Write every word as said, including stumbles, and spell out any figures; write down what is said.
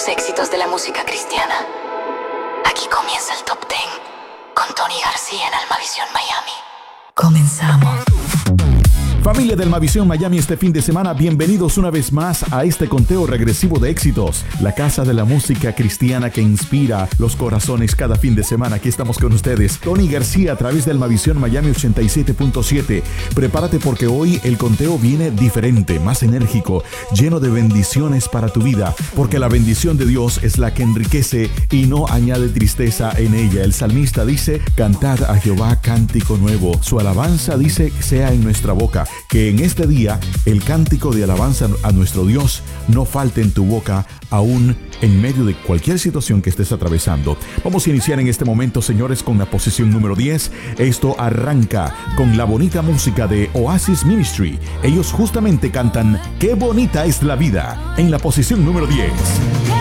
los éxitos de la música cristiana. Aquí comienza el Top diez con Tony García en Almavisión Miami. Comenzamos. Familia del Almavisión Miami, este fin de semana, bienvenidos una vez más a este conteo regresivo de éxitos, la casa de la música cristiana que inspira los corazones cada fin de semana. Aquí estamos con ustedes, Tony García, a través del Almavisión Miami ochenta y siete punto siete. Prepárate porque hoy el conteo viene diferente, más enérgico, lleno de bendiciones para tu vida, porque la bendición de Dios es la que enriquece y no añade tristeza en ella. El salmista dice: cantad a Jehová cántico nuevo. Su alabanza, dice, sea en nuestra boca. Que en este día el cántico de alabanza a nuestro Dios no falte en tu boca, aún en medio de cualquier situación que estés atravesando. Vamos a iniciar en este momento, señores, con la posición número diez. Esto arranca con la bonita música de Oasis Ministry. Ellos justamente cantan "Qué bonita es la vida" en la posición número diez.